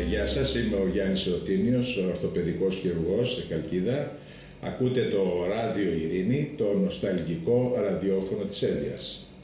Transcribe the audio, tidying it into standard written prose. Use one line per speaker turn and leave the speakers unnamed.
Γεια σας, είμαι ο Γιάννης Ερωτήνιος, ορθοπαιδικός χειρουργός στη Χαλκίδα. Ακούτε το Ράδιο Ειρήνη, το νοσταλγικό ραδιόφωνο της Έλβειας.